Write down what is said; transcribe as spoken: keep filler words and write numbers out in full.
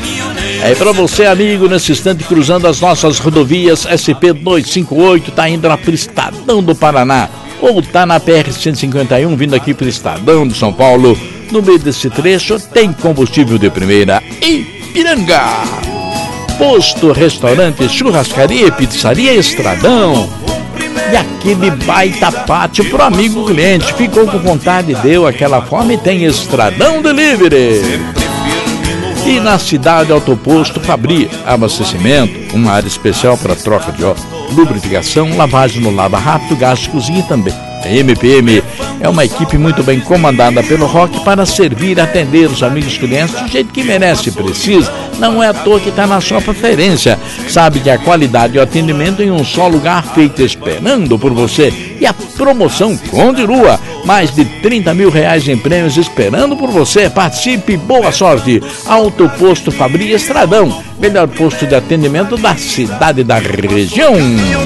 É para você, amigo, nesse instante cruzando as nossas rodovias S P duzentos e cinquenta e oito, tá indo lá pro Estadão do Paraná, ou tá na P R cento e cinquenta e um vindo aqui pro Estadão de São Paulo. No meio desse trecho tem combustível de primeira Ipiranga. Posto, restaurante, churrascaria e pizzaria Estradão. E aquele baita pátio pro amigo cliente. Ficou com vontade, deu aquela fome, tem Estradão Delivery. E na cidade, Autoposto Fabri, abastecimento, uma área especial para troca de óleo, lubrificação, lavagem no lava rápido, gás de cozinha também. A M P M é uma equipe muito bem comandada pelo Rock para servir e atender os amigos clientes do jeito que merece e precisa. Não é à toa que está na sua preferência. Sabe que a qualidade e o atendimento em um só lugar feito esperando por você. E a promoção continua. Mais de trinta mil reais em prêmios esperando por você. Participe, boa sorte. Autoposto Fabri Estradão. Melhor posto de atendimento da cidade e da região.